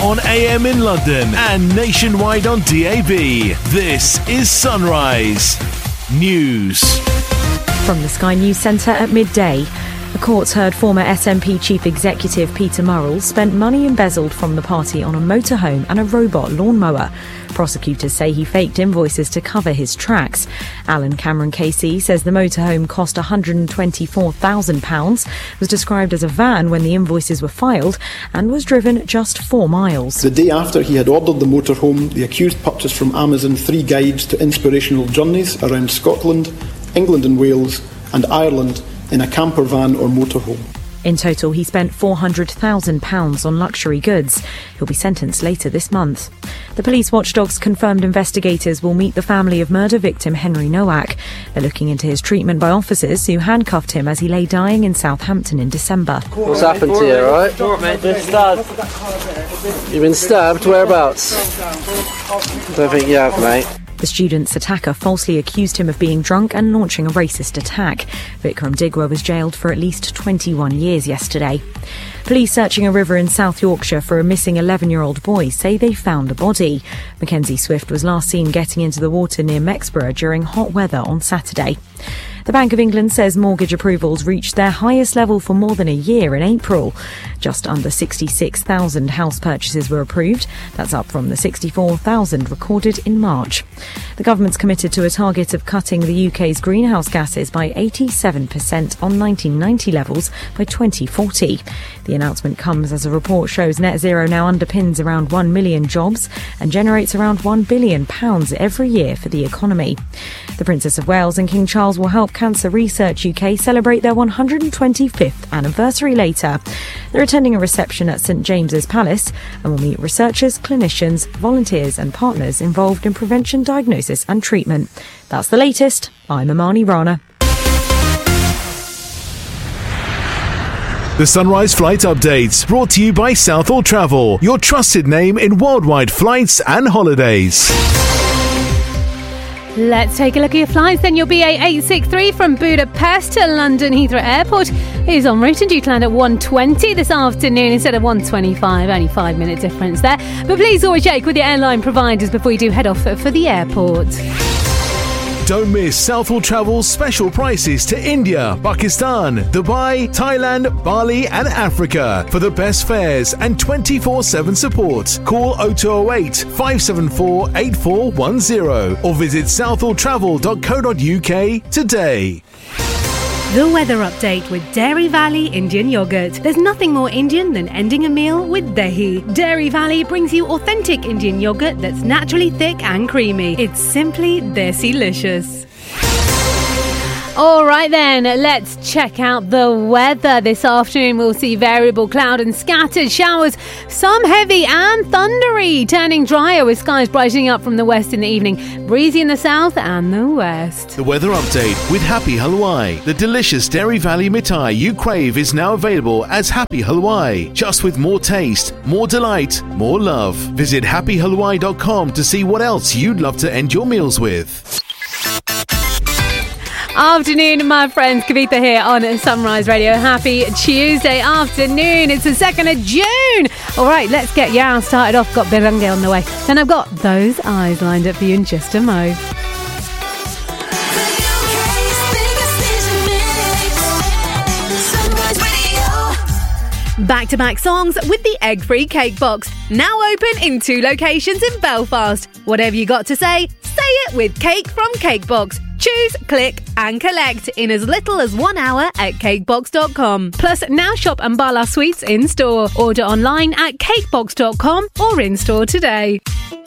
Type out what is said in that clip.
on AM in London and nationwide on DAB. This is Sunrise News. From the Sky News Centre at midday. The courts heard former SNP Chief Executive Peter Murrell spent money embezzled from the party on a motorhome and a robot lawnmower. Prosecutors say he faked invoices to cover his tracks. Alan Cameron KC says the motorhome cost £124,000, was described as a van when the invoices were filed, and was driven just 4 miles. The day after he had ordered the motorhome, the accused purchased from Amazon 3 guides to inspirational journeys around Scotland, England and Wales and Ireland in a camper van or motorhome. In total, he spent £400,000 on luxury goods. He'll be sentenced later this month. The police watchdogs confirmed investigators will meet the family of murder victim Henry Nowak. They're looking into his treatment by officers who handcuffed him as he lay dying in Southampton in December. What's happened to you, alright? You've been stabbed? Whereabouts? I don't think you have, mate. The student's attacker falsely accused him of being drunk and launching a racist attack. Vikram Digwa was jailed for at least 21 years yesterday. Police searching a river in South Yorkshire for a missing 11-year-old boy say they found a body. Mackenzie Swift was last seen getting into the water near Mexborough during hot weather on Saturday. The Bank of England says mortgage approvals reached their highest level for more than a year in April. Just under 66,000 house purchases were approved. That's up from the 64,000 recorded in March. The government's committed to a target of cutting the UK's greenhouse gases by 87% on 1990 levels by 2040. The announcement comes as a report shows net zero now underpins around 1 million jobs and generates around £1 billion every year for the economy. The Princess of Wales and King Charles will help Cancer Research UK celebrate their 125th anniversary later. They're attending a reception at St James's Palace and will meet researchers, clinicians, volunteers and partners involved in prevention, diagnosis and treatment. That's the latest. I'm Amani Rana. The Sunrise Flight Updates, brought to you by Southall Travel, your trusted name in worldwide flights and holidays. Let's take a look at your flights then. Your BA 863 from Budapest to London Heathrow Airport is en route and due to land at 1:20 this afternoon instead of 1:25. Only 5-minute difference there. But please always check with your airline providers before you do head off for the airport. Don't miss Southall Travel's special prices to India, Pakistan, Dubai, Thailand, Bali and Africa. For the best fares and 24/7 support, call 0208 574 8410 or visit southalltravel.co.uk today. The weather update with Dairy Valley Indian Yogurt. There's nothing more Indian than ending a meal with dahi. Dairy Valley brings you authentic Indian yogurt that's naturally thick and creamy. It's simply desi-licious. All right then, let's check out the weather. This afternoon we'll see variable cloud and scattered showers, some heavy and thundery, turning drier with skies brightening up from the west in the evening, breezy in the south and the west. The weather update with Happy Halwai. The delicious Dairy Valley mithai you crave is now available as Happy Halwai, just with more taste, more delight, more love. Visit happyhalwai.com to see what else you'd love to end your meals with. Afternoon, my friends. Kavitha here on Sunrise Radio. Happy Tuesday afternoon. It's the 2nd of June. All right, let's get Yao started off. Got Birange on the way. Then I've got Those Eyes lined up for you in just a mo. Back-to-back songs with the egg-free cake box. Now open in 2 locations in Belfast. Whatever you got to say it with Cake from Cakebox. Choose, click and collect in as little as 1 hour at cakebox.com. Plus, now shop Ambala Sweets in store. Order online at cakebox.com or in store today.